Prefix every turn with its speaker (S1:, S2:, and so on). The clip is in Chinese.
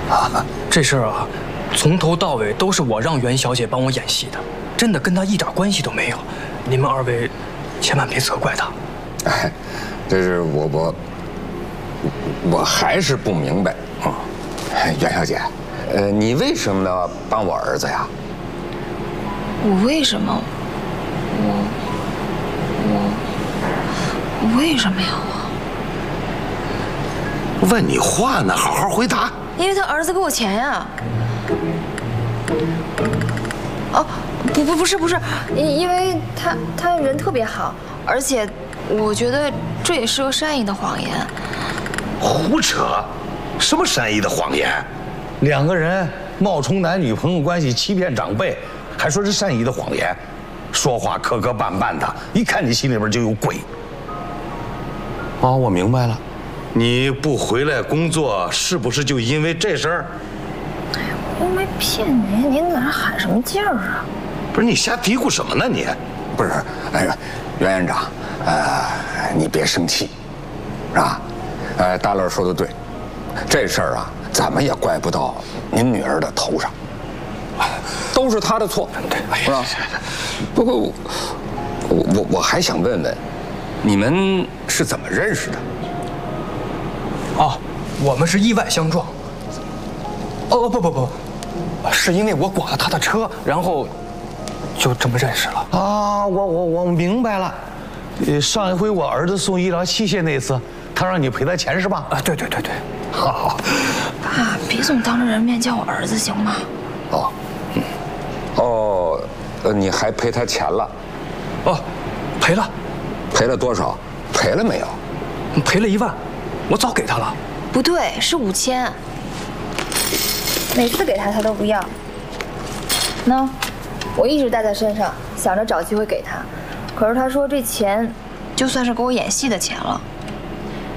S1: 这事儿啊，从头到尾都是我让袁小姐帮我演戏的，真的跟她一点关系都没有。你们二位千万别责怪她。
S2: 哎，这是我还是不明白啊，袁小姐，你为什么呢帮我儿子呀？
S3: 我为什么？我为什么呀？
S4: 问你话呢，好好回答。
S3: 因为他儿子给我钱呀。哦，不是，因为他人特别好，而且我觉得这也是个善意的谎言。
S4: 胡扯！什么善意的谎言？
S5: 两个人冒充男女朋友关系，欺骗长辈，还说是善意的谎言，说话磕磕绊绊的，一看你心里边就有鬼。哦，我明白了，你不回来工作，是不是就因为这事儿？
S3: 哎呀，我又没骗您，您在那喊什么劲儿啊？
S4: 不是你瞎嘀咕什么呢你？
S2: 不是，哎呀，袁院长，你别生气，是吧？大乐说的对，这事儿啊，咱们也怪不到您女儿的头上，都是她的错，是吧？不过我还想问问，你们是怎么认识的？
S1: 哦，我们是意外相撞。哦不，是因为我剐了他的车，然后就这么认识了。
S5: 啊，我明白了，上一回我儿子送医疗器械那次，他让你赔他钱是吧？
S1: 啊，对。
S5: 好，
S3: 爸，别总当着人面叫我儿子行吗？
S2: 你还赔他钱了？
S1: 哦，赔了。
S2: 赔了多少？赔了没有？
S1: 赔了1万，我早给他了。
S3: 不对，是5000。每次给他都不要。那我一直带在身上，想着找机会给他。可是他说这钱就算是给我演戏的钱了。